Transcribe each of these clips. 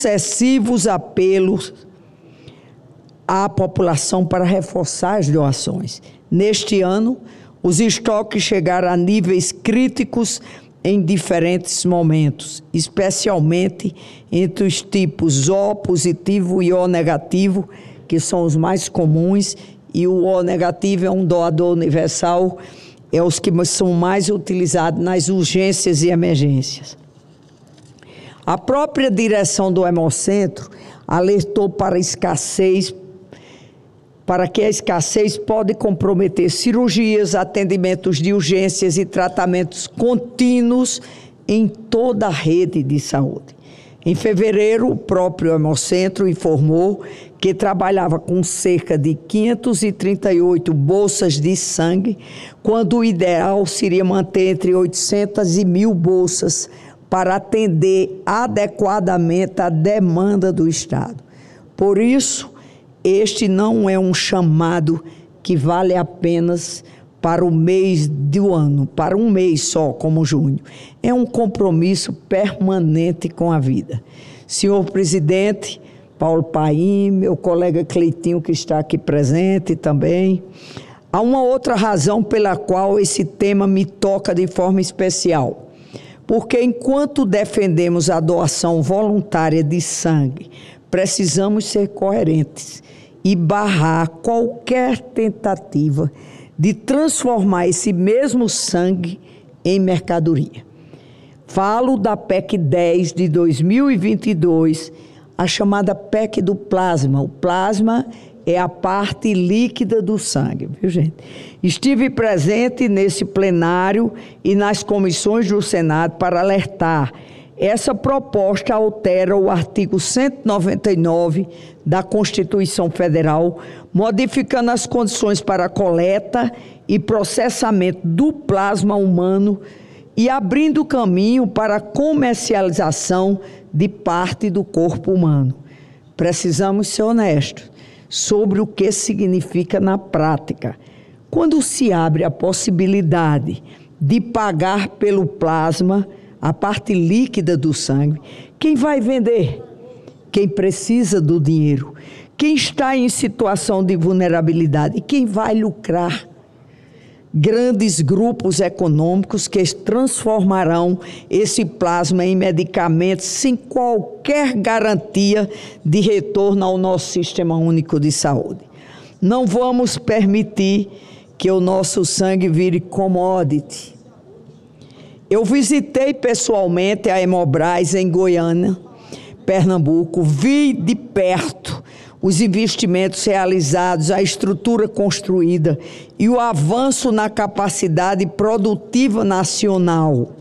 excessivos apelos à população para reforçar as doações. Neste ano, os estoques chegaram a níveis críticos em diferentes momentos, especialmente entre os tipos O positivo e O negativo, que são os mais comuns, e o O negativo é um doador universal, é os que são mais utilizados nas urgências e emergências. A própria direção do Hemocentro alertou para que a escassez pode comprometer cirurgias, atendimentos de urgências e tratamentos contínuos em toda a rede de saúde. Em fevereiro, o próprio Hemocentro informou que trabalhava com cerca de 538 bolsas de sangue, quando o ideal seria manter entre 800 e 1.000 bolsas para atender adequadamente a demanda do Estado. Por isso, este não é um chamado que vale apenas para o mês do ano, para um mês só, como junho. É um compromisso permanente com a vida. Senhor presidente Paulo Paim, meu colega Cleitinho, que está aqui presente também, há uma outra razão pela qual esse tema me toca de forma especial. Porque enquanto defendemos a doação voluntária de sangue, precisamos ser coerentes e barrar qualquer tentativa de transformar esse mesmo sangue em mercadoria. Falo da PEC 10 de 2022, a chamada PEC do plasma. O plasma é a parte líquida do sangue, viu, gente? Estive presente nesse plenário e nas comissões do Senado para alertar. Essa proposta altera o artigo 199 da Constituição Federal, modificando as condições para a coleta e processamento do plasma humano e abrindo caminho para a comercialização de parte do corpo humano. Precisamos ser honestos sobre o que significa na prática. Quando se abre a possibilidade de pagar pelo plasma, a parte líquida do sangue, quem vai vender? Quem precisa do dinheiro? Quem está em situação de vulnerabilidade? Quem vai lucrar? Grandes grupos econômicos que transformarão esse plasma em medicamentos sem qualquer garantia de retorno ao nosso Sistema Único de Saúde. Não vamos permitir que o nosso sangue vire commodity. Eu visitei pessoalmente a Hemobras em Goiânia, Pernambuco, vi de perto os investimentos realizados, a estrutura construída e o avanço na capacidade produtiva nacional.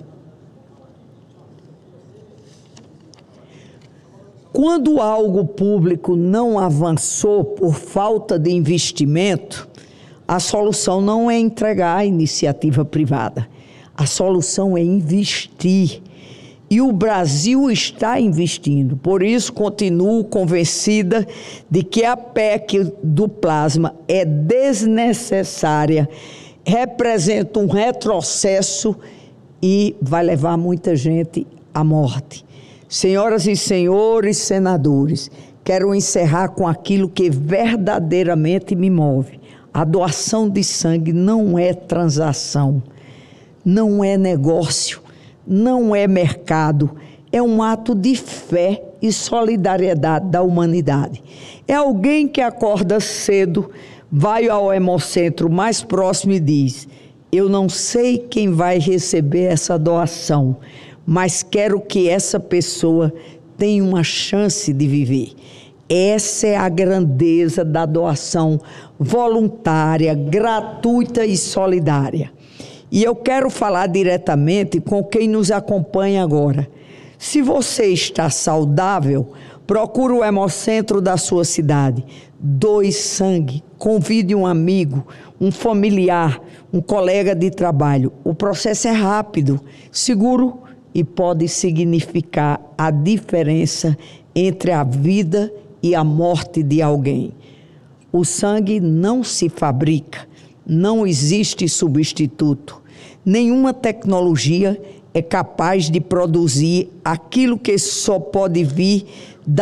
Quando algo público não avançou por falta de investimento, a solução não é entregar à iniciativa privada. A solução é investir. E o Brasil está investindo. Por isso, continuo convencida de que a PEC do plasma é desnecessária, representa um retrocesso e vai levar muita gente à morte. Senhoras e senhores senadores, quero encerrar com aquilo que verdadeiramente me move. A doação de sangue não é transação, não é negócio, não é mercado, é um ato de fé e solidariedade da humanidade. É alguém que acorda cedo, vai ao Hemocentro mais próximo e diz: eu não sei quem vai receber essa doação, mas quero que essa pessoa tenha uma chance de viver. Essa é a grandeza da doação voluntária, gratuita e solidária. E eu quero falar diretamente com quem nos acompanha agora. Se você está saudável, procure o Hemocentro da sua cidade. Doe sangue, convide um amigo, um familiar, um colega de trabalho. O processo é rápido, seguro e pode significar a diferença entre a vida e a morte de alguém. O sangue não se fabrica, não existe substituto. Nenhuma tecnologia é capaz de produzir aquilo que só pode vir